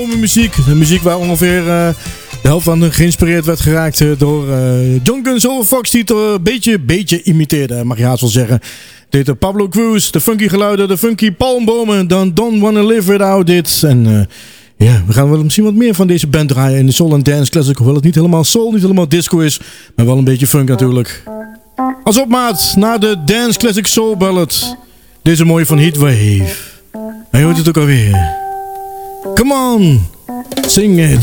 Muziek, de muziek waar ongeveer de helft van geïnspireerd werd geraakt door John Guns Over Fox, die het een beetje imiteerde, mag je haast wel zeggen. Dit Pablo Cruz, de funky geluiden, de funky palmbomen, dan Don't Wanna Live Without It. En ja, we gaan wel misschien wat meer van deze band draaien in de Soul and Dance Classic, hoewel het niet helemaal soul, niet helemaal disco is, maar wel een beetje funk natuurlijk. Als opmaat naar de Dance Classic Soul Ballad, deze mooie van Heatwave. En je hoort het ook alweer. Come on, sing it.